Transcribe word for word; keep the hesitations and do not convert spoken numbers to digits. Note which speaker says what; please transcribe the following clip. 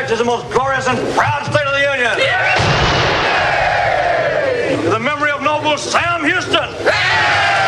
Speaker 1: is the most glorious and proud state of the Union. To the memory of noble Sam Houston.